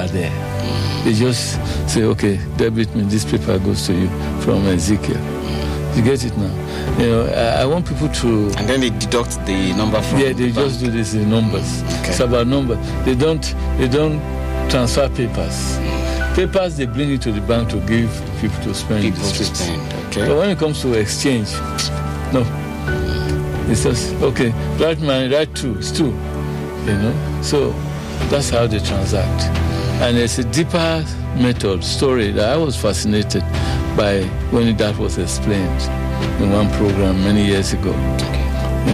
are there. They just say, okay, debit me, this paper goes to you from Ezekiel. You get it now? I want people to... And then they deduct the number from... Yeah, they just do this in numbers. Okay. It's about numbers. They don't transfer papers. Papers, they bring it to the bank to give people to spend in the streets. Okay. But when it comes to exchange, no. It's just, okay, write money, write two, it's two. So that's how they transact. And there's a deeper story that I was fascinated by when that was explained in one program many years ago. Okay.